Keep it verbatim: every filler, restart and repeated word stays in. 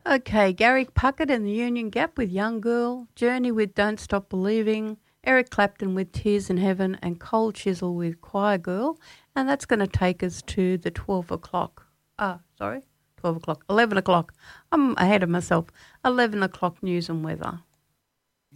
Okay, Gary Puckett and the Union Gap with Young Girl, Journey with Don't Stop Believing, Eric Clapton with Tears in Heaven, and Cole Chisel with Choir Girl. And that's going to take us to the twelve o'clock. Ah, sorry, twelve o'clock, eleven o'clock. I'm ahead of myself. eleven o'clock news and weather.